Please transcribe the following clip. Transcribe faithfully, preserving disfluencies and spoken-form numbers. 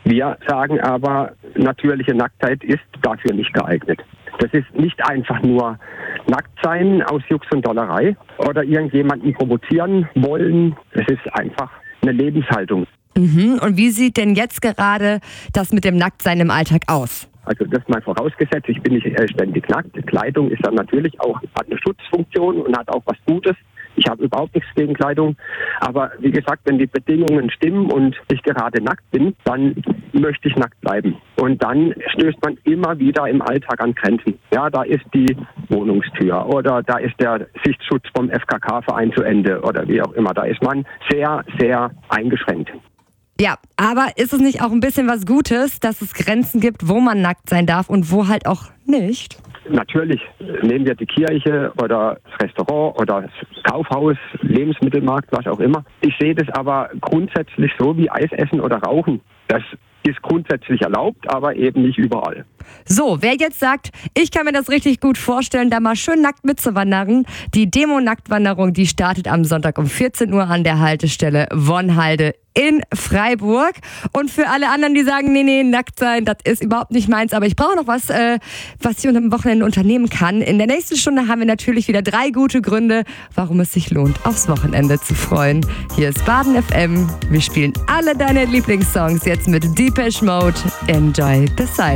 Wir sagen aber, natürliche Nacktheit ist dafür nicht geeignet. Das ist nicht einfach nur nackt sein aus Jux und Dollerei oder irgendjemanden provozieren wollen. Es ist einfach eine Lebenshaltung. Mhm. Und wie sieht denn jetzt gerade das mit dem Nacktsein im Alltag aus? Also das mal vorausgesetzt, ich bin nicht äh, ständig nackt. Kleidung ist dann natürlich auch, hat eine Schutzfunktion und hat auch was Gutes. Ich habe überhaupt nichts gegen Kleidung. Aber wie gesagt, wenn die Bedingungen stimmen und ich gerade nackt bin, dann möchte ich nackt bleiben. Und dann stößt man immer wieder im Alltag an Grenzen. Ja, da ist die Wohnungstür oder da ist der Sichtschutz vom F K K-Verein zu Ende oder wie auch immer. Da ist man sehr, sehr eingeschränkt. Ja, aber ist es nicht auch ein bisschen was Gutes, dass es Grenzen gibt, wo man nackt sein darf und wo halt auch nicht? Natürlich nehmen wir die Kirche oder das Restaurant oder das Kaufhaus, Lebensmittelmarkt, was auch immer. Ich sehe das aber grundsätzlich so wie Eis essen oder Rauchen. Das ist grundsätzlich erlaubt, aber eben nicht überall. So, wer jetzt sagt, ich kann mir das richtig gut vorstellen, da mal schön nackt mitzuwandern. Die Demo-Nacktwanderung, die startet am Sonntag um vierzehn Uhr an der Haltestelle Wonhalde in Freiburg. Und für alle anderen, die sagen, nee, nee, nackt sein, das ist überhaupt nicht meins, aber ich brauche noch was, äh, was ich unter dem Wochenende unternehmen kann. In der nächsten Stunde haben wir natürlich wieder drei gute Gründe, warum es sich lohnt, aufs Wochenende zu freuen. Hier ist Baden F M. Wir spielen alle deine Lieblingssongs jetzt mit Depeche Mode. Enjoy the Silence.